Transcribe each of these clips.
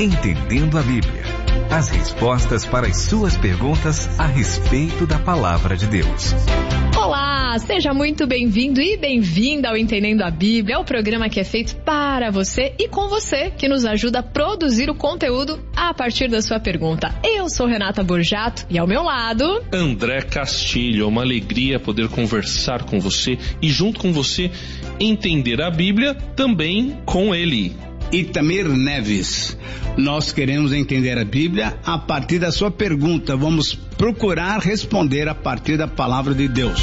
Entendendo a Bíblia. As respostas para as suas perguntas a respeito da Palavra de Deus. Olá, seja muito bem-vindo e bem-vinda ao Entendendo a Bíblia, o programa que é feito para você e com você, que nos ajuda a produzir o conteúdo a partir da sua pergunta. Eu sou Renata Borjato e ao meu lado... André Castilho. É uma alegria poder conversar com você e junto com você entender a Bíblia também com ele. Itamir Neves. Nós queremos entender a Bíblia a partir da sua pergunta. Vamos procurar responder a partir da palavra de Deus.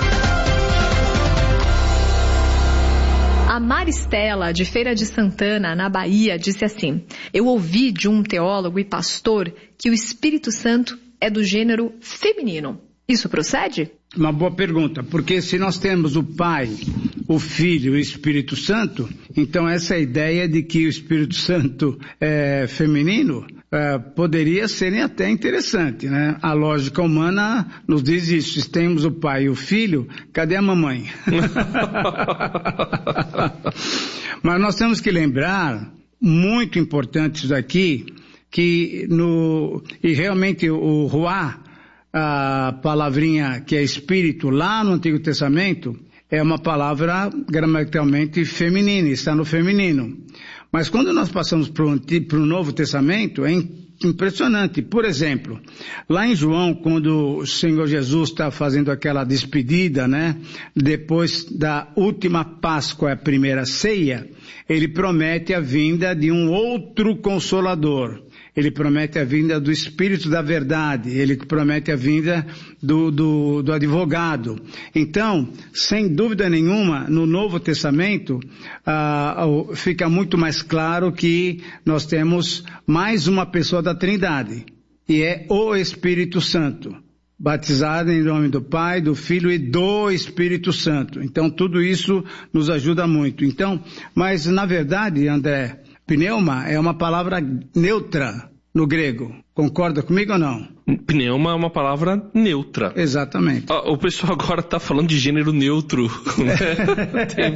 A Maristela, de Feira de Santana, na Bahia, disse assim: eu ouvi de um teólogo e pastor que o Espírito Santo é do gênero feminino. Isso procede? Uma boa pergunta, porque se nós temos o Pai, o Filho e o Espírito Santo, então essa ideia de que o Espírito Santo é feminino poderia ser até interessante, né? A lógica humana nos diz isso: se temos o Pai e o Filho, cadê a mamãe? Mas nós temos que lembrar, muito importante isso daqui, que e realmente o Ruá, a palavrinha que é espírito lá no Antigo Testamento, é uma palavra gramaticalmente feminina, está no feminino. Mas quando nós passamos para o Novo Testamento, é impressionante. Por exemplo, lá em João, quando o Senhor Jesus está fazendo aquela despedida, né? Depois da última Páscoa, a primeira ceia, ele promete a vinda de um outro Consolador. Ele promete a vinda do Espírito da Verdade, ele promete a vinda do advogado. Então, sem dúvida nenhuma, no Novo Testamento, fica muito mais claro que nós temos mais uma pessoa da Trindade, e é o Espírito Santo, batizado em nome do Pai, do Filho e do Espírito Santo. Então, tudo isso nos ajuda muito. Então, mas na verdade, André, pneuma é uma palavra neutra no grego. Concorda comigo ou não? Pneuma é uma palavra neutra. Exatamente. O pessoal agora está falando de gênero neutro. Né?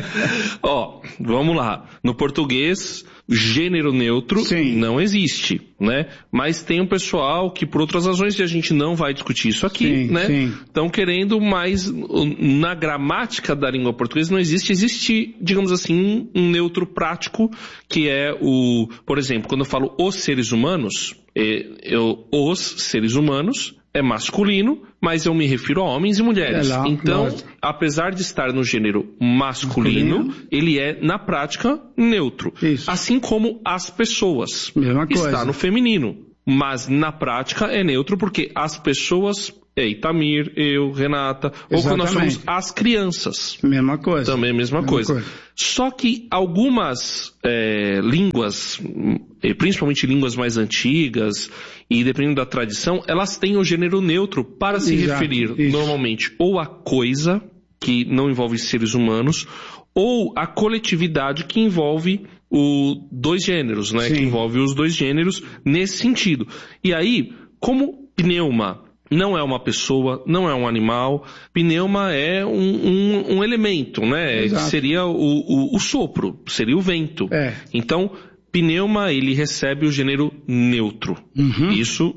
Vamos lá. No português, gênero neutro Sim. não existe, né? Mas tem um pessoal que, por outras razões, e a gente não vai discutir isso aqui, né? Estão querendo mais... Na gramática da língua portuguesa não existe, digamos assim, um neutro prático, que é por exemplo, quando eu falo os seres humanos... os seres humanos é masculino, mas eu me refiro a homens e mulheres. Então, apesar de estar no gênero masculino, ele é, na prática, neutro. Isso. Assim como as pessoas. Mesma coisa. Está no feminino, mas na prática é neutro porque as pessoas... Itamir, eu, Renata, Exatamente. Ou quando nós somos as crianças. Mesma coisa. Também a mesma coisa. Só que algumas línguas, principalmente línguas mais antigas, e dependendo da tradição, elas têm o gênero neutro para se referir normalmente ou a coisa, que não envolve seres humanos, ou a coletividade, que envolve dois gêneros, né? Sim. Que envolve os dois gêneros nesse sentido. E aí, como pneuma não é uma pessoa, não é um animal, pneuma é um elemento, né? Exato. Seria o sopro, seria o vento. Então, pneuma, ele recebe o gênero neutro. Isso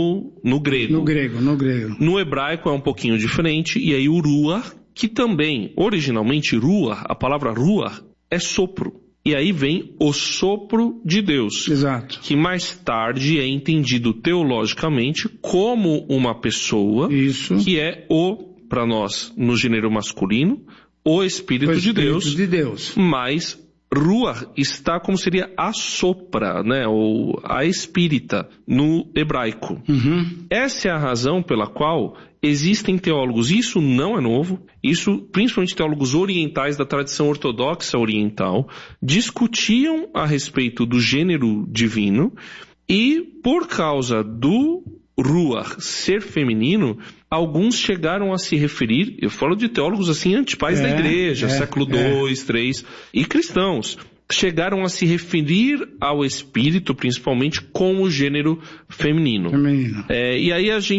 no grego. No grego. No hebraico é um pouquinho diferente, e aí o ruach, que também, originalmente, a palavra ruach é sopro. E aí vem o sopro de Deus, Exato. Que mais tarde é entendido teologicamente como uma pessoa, que é para nós, no gênero masculino, o Espírito de Deus. Mas ruach está como seria a sopra, né? Ou a espírita no hebraico. Essa é a razão pela qual existem teólogos, isso não é novo, isso principalmente teólogos orientais da tradição ortodoxa oriental, discutiam a respeito do gênero divino, e por causa do ruach ser feminino, alguns chegaram a se referir, eu falo de teólogos assim antipais da igreja, século II, III, e cristãos, chegaram a se referir ao espírito, principalmente, como gênero feminino. E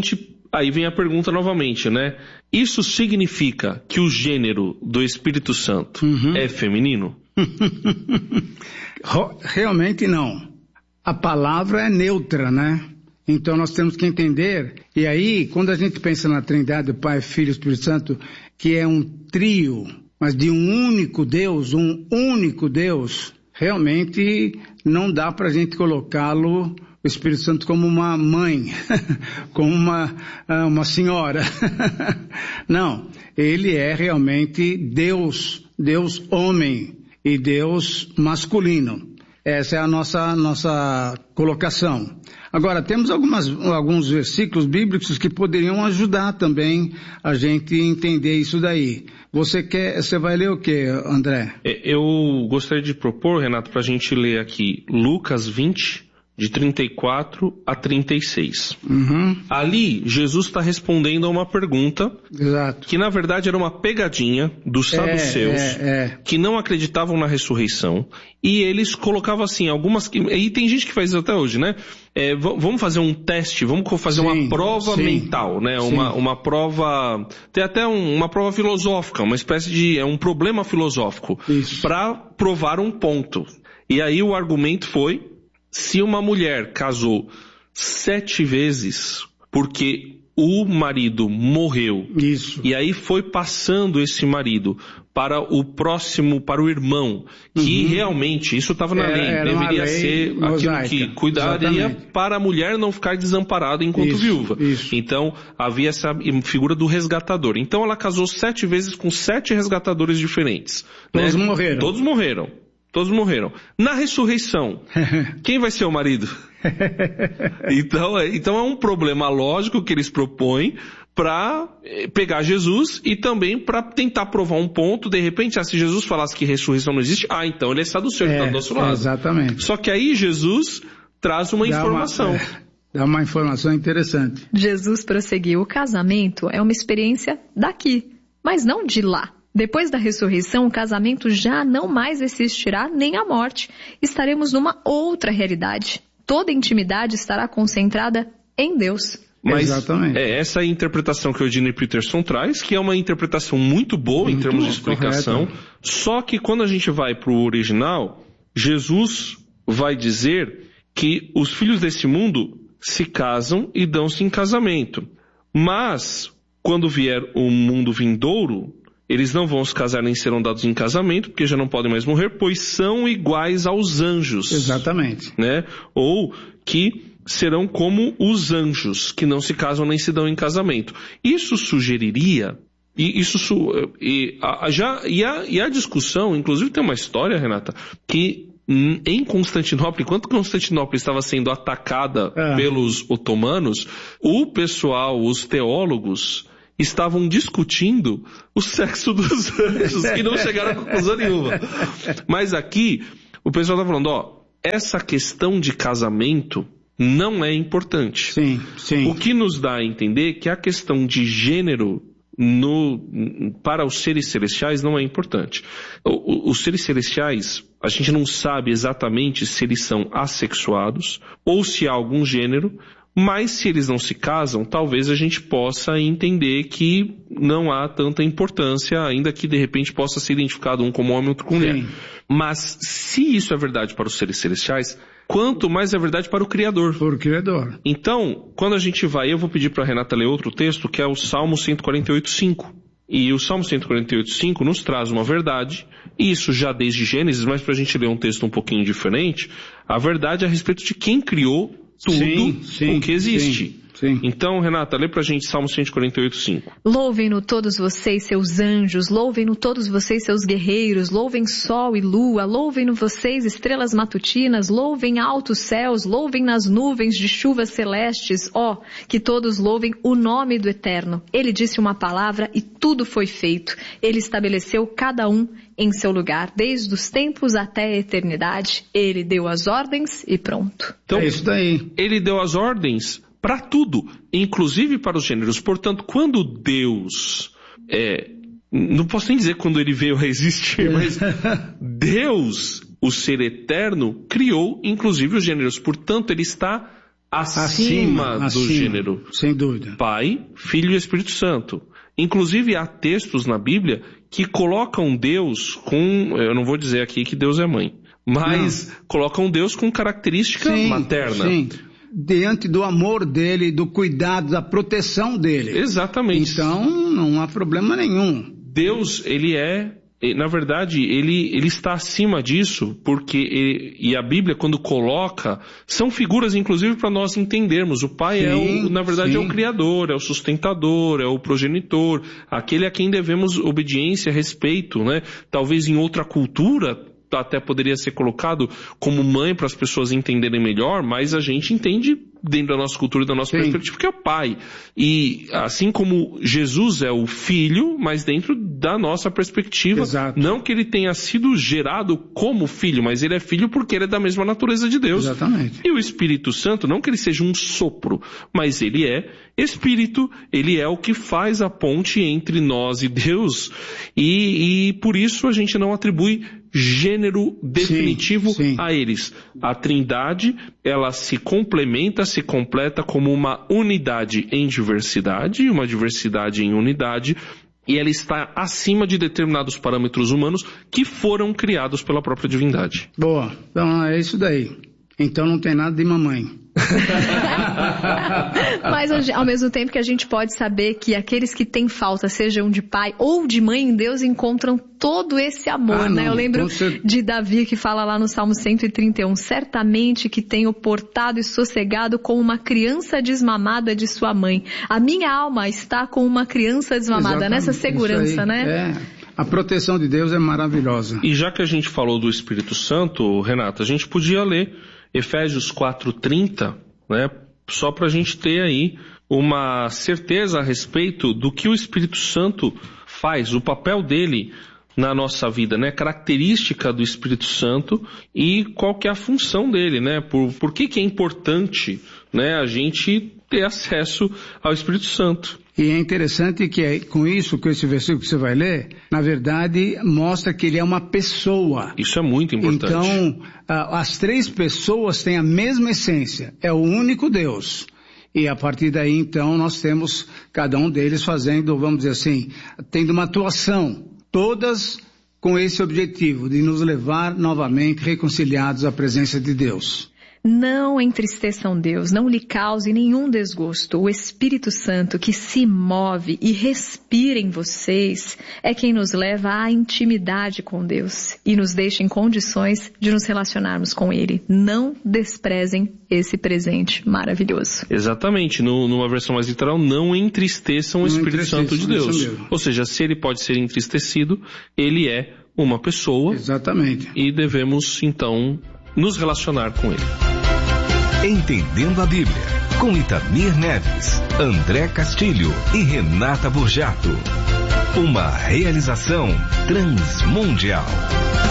aí vem a pergunta novamente, né? Isso significa que o gênero do Espírito Santo é feminino? Realmente não. a palavra é neutra, né? Então nós temos que entender, e aí quando a gente pensa na Trindade, Pai, Filho e Espírito Santo, que é um trio, mas de um único Deus, realmente não dá para a gente colocá-lo, o Espírito Santo, como uma mãe, como uma senhora. Não, ele é realmente Deus homem e Deus masculino. Essa é a nossa colocação. Agora, temos alguns versículos bíblicos que poderiam ajudar também a gente entender isso daí. Você vai ler o quê, André? Eu gostaria de propor, Renato, para a gente ler aqui Lucas 20, de 34 a 36. Ali, Jesus está respondendo a uma pergunta, exato, que na verdade era uma pegadinha dos saduceus, que não acreditavam na ressurreição, e eles colocavam assim, e tem gente que faz isso até hoje, né? Vamos fazer um teste, vamos fazer uma prova mental, né? Uma prova, tem até uma prova filosófica, uma espécie de, um problema filosófico, para provar um ponto. E aí o argumento foi: se uma mulher casou 7 vezes porque o marido morreu, e aí foi passando esse marido para o próximo, para o irmão, que realmente, isso estava na lei, deveria ser aquilo que cuidaria para a mulher não ficar desamparada enquanto viúva. Então, havia essa figura do resgatador. Então, ela casou 7 vezes com 7 resgatadores diferentes. Todos morreram. Todos morreram. Na ressurreição, quem vai ser o marido? Então é um problema lógico que eles propõem para pegar Jesus e também para tentar provar um ponto. De repente, se Jesus falasse que ressurreição não existe, então ele é saduceu, ele está do nosso lado. Exatamente. Só que aí Jesus traz uma informação. Dá uma informação interessante. Jesus prosseguiu: o casamento é uma experiência daqui, mas não de lá. Depois da ressurreição, o casamento já não mais existirá, nem a morte. Estaremos numa outra realidade. Toda intimidade estará concentrada em Deus. Mas exatamente. Essa é a interpretação que o Eugene Peterson traz, que é uma interpretação muito boa em termos de explicação. Correto. Só que quando a gente vai para o original, Jesus vai dizer que os filhos desse mundo se casam e dão-se em casamento. Mas, quando vier o mundo vindouro, eles não vão se casar nem serão dados em casamento, porque já não podem mais morrer, pois são iguais aos anjos. Exatamente. Né? Ou que serão como os anjos, que não se casam nem se dão em casamento. Isso sugeriria, a discussão, inclusive tem uma história, Renata, que em Constantinopla, enquanto Constantinopla estava sendo atacada pelos otomanos, o pessoal, os teólogos, estavam discutindo o sexo dos anjos, que não chegaram a conclusão nenhuma. Mas aqui, o pessoal está falando, essa questão de casamento não é importante. Sim. O que nos dá a entender que a questão de gênero para os seres celestiais não é importante. Os seres celestiais, a gente não sabe exatamente se eles são assexuados ou se há algum gênero, mas se eles não se casam, talvez a gente possa entender que não há tanta importância, ainda que de repente possa ser identificado um como homem e outro como mulher. Mas se isso é verdade para os seres celestiais, quanto mais é verdade para o Criador. Por Criador. Então, quando a gente vai, eu vou pedir para a Renata ler outro texto, que é o Salmo 148:5. E o Salmo 148:5 nos traz uma verdade, e isso já desde Gênesis, mas para a gente ler um texto um pouquinho diferente, a verdade a respeito de quem criou tudo o que existe. Sim. Então, Renata, lê pra gente Salmo 148:5. Louvem-no todos vocês, seus anjos, louvem-no todos vocês, seus guerreiros, louvem sol e lua, louvem-no vocês, estrelas matutinas, louvem altos céus, louvem nas nuvens de chuvas celestes, que todos louvem o nome do Eterno. Ele disse uma palavra e tudo foi feito. Ele estabeleceu cada um em seu lugar, desde os tempos até a eternidade. Ele deu as ordens e pronto. Então, é isso daí. Ele deu as ordens para tudo, inclusive para os gêneros. Portanto, quando Deus, não posso nem dizer quando ele veio a existir, mas Deus, o ser eterno, criou inclusive os gêneros. Portanto, ele está acima do gênero. Sem dúvida. Pai, Filho e Espírito Santo. Inclusive há textos na Bíblia que colocam Deus eu não vou dizer aqui que Deus é mãe, mas colocam Deus com característica materna. Sim. Diante do amor dele, do cuidado, da proteção dele. Exatamente. Então, não há problema nenhum. Deus, na verdade, ele está acima disso, porque e a Bíblia, quando coloca, são figuras, inclusive, para nós entendermos. O Pai na verdade, é o Criador, é o sustentador, é o progenitor, aquele a quem devemos obediência, respeito, né? Talvez em outra cultura até poderia ser colocado como mãe para as pessoas entenderem melhor, mas a gente entende dentro da nossa cultura e da nossa perspectiva que é o Pai. E assim como Jesus é o Filho, mas dentro da nossa perspectiva, não que ele tenha sido gerado como filho, mas ele é filho porque ele é da mesma natureza de Deus. Exatamente. E o Espírito Santo, não que ele seja um sopro, mas ele é Espírito, ele é o que faz a ponte entre nós e Deus, e por isso a gente não atribui gênero definitivo a eles. A Trindade, ela se complementa, se completa como uma unidade em diversidade, uma diversidade em unidade, e ela está acima de determinados parâmetros humanos que foram criados pela própria divindade. Boa, então é isso daí. Então não tem nada de mamãe. Mas ao mesmo tempo que a gente pode saber que aqueles que têm falta, sejam de pai ou de mãe em Deus, encontram todo esse amor, né? Eu lembro de Davi que fala lá no Salmo 131, certamente que tenho portado e sossegado como uma criança desmamada de sua mãe. A minha alma está com uma criança desmamada, nessa segurança, né? A proteção de Deus é maravilhosa. E já que a gente falou do Espírito Santo, Renata, a gente podia ler Efésios 4:30, né? Só para a gente ter aí uma certeza a respeito do que o Espírito Santo faz, o papel dele na nossa vida, né? Característica do Espírito Santo e qual que é a função dele, né? Por que é importante, né, a gente ter acesso ao Espírito Santo. E é interessante que com esse versículo que você vai ler, na verdade, mostra que ele é uma pessoa. Isso é muito importante. Então, as três pessoas têm a mesma essência. É o único Deus. E a partir daí, então, nós temos cada um deles fazendo, vamos dizer assim, tendo uma atuação. Todas com esse objetivo de nos levar novamente reconciliados à presença de Deus. Não entristeçam Deus, não lhe cause nenhum desgosto. O Espírito Santo que se move e respira em vocês é quem nos leva à intimidade com Deus e nos deixa em condições de nos relacionarmos com Ele. Não desprezem esse presente maravilhoso. Exatamente, numa versão mais literal, não entristeçam o Espírito Santo de Deus. Ou seja, se ele pode ser entristecido, ele é uma pessoa. Exatamente. E devemos, então, nos relacionar com ele. Entendendo a Bíblia, com Itamir Neves, André Castilho e Renata Burjato. Uma realização Transmundial.